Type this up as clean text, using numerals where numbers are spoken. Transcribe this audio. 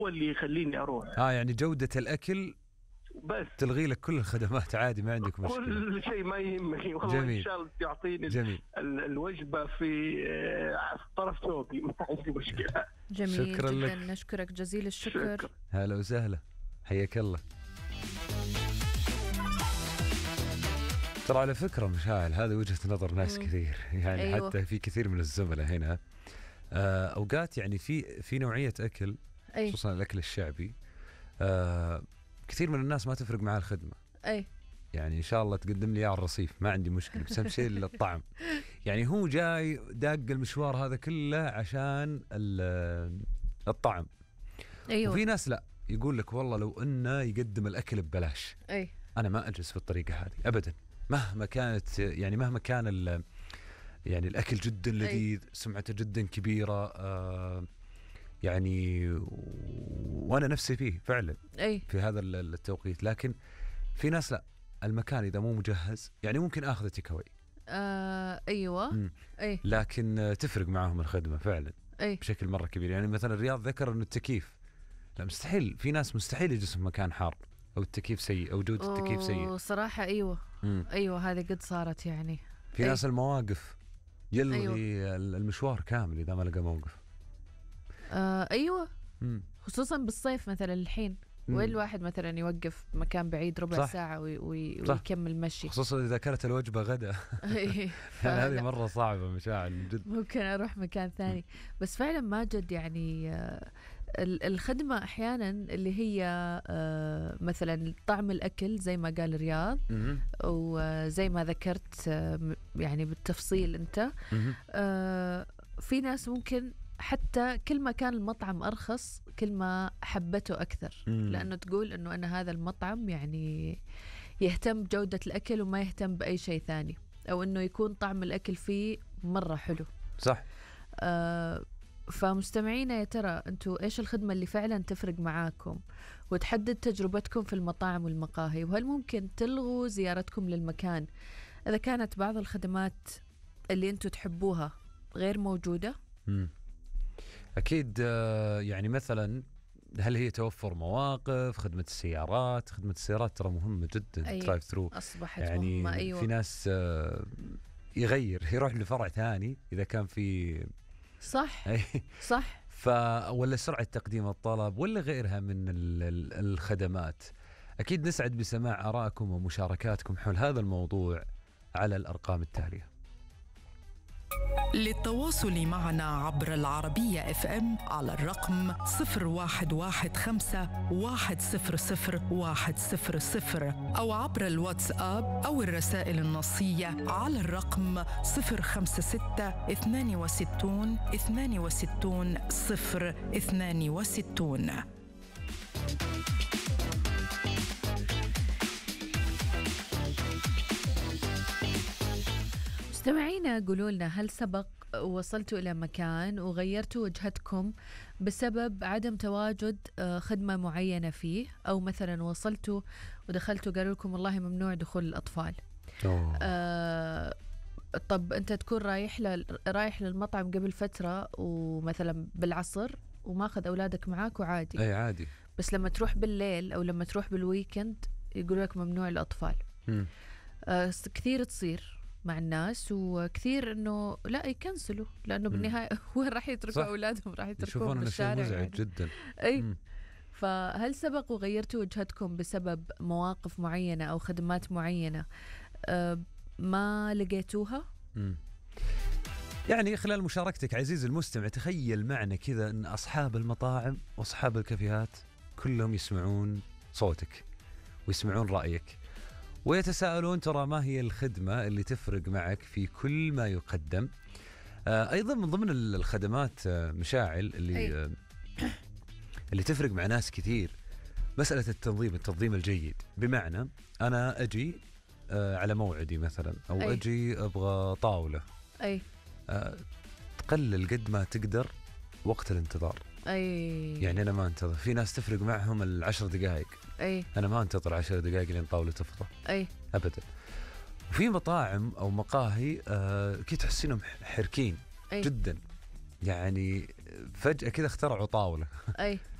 هو اللي يخليني أروح. يعني جودة الأكل بس تلغي لك كل الخدمات عادي، ما عندك مشكلة. كل شيء ما يهمني والله. جميل. إن شاء الله تعطيني جميل. الوجبة في طرف ثوبي، ما عندي مشكلة. جميل شكرا جدا لك. نشكرك جزيل الشكر. شكرا. هلا وسهلا، حياك الله. ترى على فكرة مشاعل، هذه وجهة نظر ناس كثير يعني. أيوة. حتى في كثير من الزملاء هنا أوقات يعني في نوعية أكل، خصوصا الأكل الشعبي، كثير من الناس ما تفرق معاه الخدمة. يعني إن شاء الله تقدم لي إياه على الرصيف ما عندي مشكلة، بس أهم شيء الطعم. يعني هو جاي داق المشوار هذا كله عشان الطعم. أيوة. وفي ناس لا، يقول لك والله لو إنه يقدم الأكل ببلاش أنا ما أجلس بالطريقة هذه أبدا، مهما كانت يعني مهما كان يعني الأكل جدا لذيذ، سمعته جدا كبيرة، يعني وأنا نفسي فيه فعلا في هذا التوقيت. لكن في ناس لا، المكان إذا مو مجهز يعني ممكن آخذ تيك أواي. أيوة. لكن تفرق معهم الخدمة فعلا بشكل مرة كبير. يعني مثلا الرياض ذكر إنه التكييف، لا مستحيل، في ناس مستحيل يجلسوا في مكان حار أو التكييف سيء أو جودة التكييف سيء صراحة. أيوة هذه قد صارت يعني. في ناس المواقف يلغي المشوار كامل إذا ما لقى موقف. أيوة. خصوصا بالصيف مثلا الحين، وين الواحد مثلا يوقف مكان بعيد ربع ساعة ويكمل مشي، خصوصا إذا كانت الوجبة غدا. يعني هذه مرة صعبة مشاعر جد. ممكن أروح مكان ثاني. بس فعلا ماجد يعني الخدمة أحيانا اللي هي مثلا طعم الأكل زي ما قال رياض وزي ما ذكرت يعني بالتفصيل أنت، في ناس ممكن حتى كل ما كان المطعم أرخص كل ما حبته أكثر، لأنه تقول أنه أنا هذا المطعم يعني يهتم بجودة الأكل وما يهتم بأي شيء ثاني، أو أنه يكون طعم الأكل فيه مرة حلو. صح. فمستمعينا يا ترى أنتوا إيش الخدمة اللي فعلا تفرق معاكم وتحدد تجربتكم في المطاعم والمقاهي؟ وهل ممكن تلغوا زيارتكم للمكان إذا كانت بعض الخدمات اللي أنتوا تحبوها غير موجودة؟ أكيد. يعني مثلا هل هي توفر مواقف، خدمة السيارات ترى مهمة جدا. درايف ثرو أصبحت يعني مهمة. أيوة. في ناس يروح لفرع ثاني إذا كان في صح. صح. ولا سرعة تقديم الطلب ولا غيرها من الخدمات. أكيد نسعد بسماع آرائكم ومشاركاتكم حول هذا الموضوع على الأرقام التالية. للتواصل معنا عبر العربية FM على الرقم 0115 100 100 أو عبر الواتساب أو الرسائل النصية على الرقم 056 62 62 062. مستمعينا قولوا لنا، هل سبق وصلتوا إلى مكان وغيرتوا وجهتكم بسبب عدم تواجد خدمة معينة فيه، أو مثلا وصلتوا ودخلتوا قالوا لكم والله ممنوع دخول الأطفال؟ طب أنت تكون رايح للمطعم قبل فترة ومثلا بالعصر وماخذ أولادك معاك وعادي، أي عادي، بس لما تروح بالليل أو لما تروح بالويكند يقولوا لك ممنوع الأطفال. كثير تصير مع الناس، وكثير انه لا يكنسلوا، لانه بالنهايه وين راح يتركوا اولادهم؟ راح يتركوهم بالشارع. مزعج يعني. جدا. فهل سبق وغيرتوا وجهتكم بسبب مواقف معينه او خدمات معينه ما لقيتوها؟ يعني خلال مشاركتك عزيزي المستمع تخيل معنا كذا ان اصحاب المطاعم واصحاب الكافيهات كلهم يسمعون صوتك ويسمعون رايك ويتساءلون ترى ما هي الخدمة اللي تفرق معك في كل ما يقدم. أيضا من ضمن الخدمات مشاعل اللي تفرق مع ناس كثير مسألة التنظيم الجيد. بمعنى أنا أجي على موعدي مثلا، أو أجي أبغى طاولة، تقلل قد ما تقدر وقت الانتظار. يعني أنا ما أنتظر. في ناس تفرق معهم 10 دقائق، أنا ما أنتظر 10 دقائق لين طاولة تفضى أبدا. وفي مطاعم أو مقاهي كي تحسينهم حركين جدا، يعني فجأة كذا اخترعوا طاولة